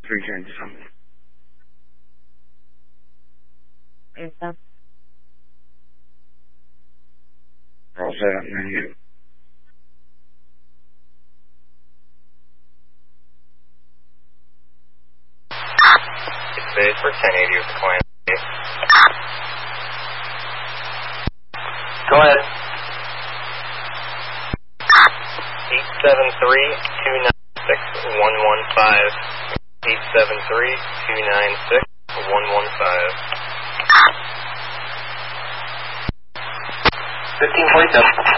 310 something. Yes, sir. All set up, man. You. Space for 1080 with the client. Go ahead. 873-296-115. 873-296-115. 1547.